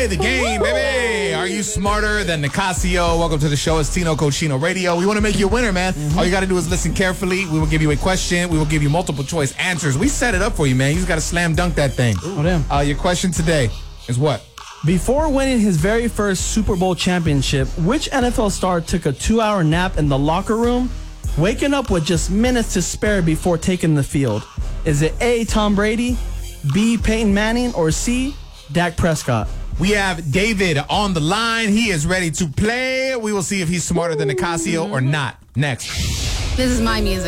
play the game, baby. Are you smarter than Nicasio? Welcome to the show. It's Tino Cochino Radio. We want to make you a winner, man. All you got to do is listen carefully. We will give you a question. We will give you multiple choice answers. We set it up for you, man. You just got to slam dunk that thing. Oh, damn. Your question today is what? Before winning his very first Super Bowl championship, which NFL star took a 2-hour nap in the locker room, waking up with just minutes to spare before taking the field? Is it A, Tom Brady, B, Peyton Manning, or C, Dak Prescott? We have David on the line. He is ready to play. We will see if he's smarter than Nicasio or not. Next. This is my music.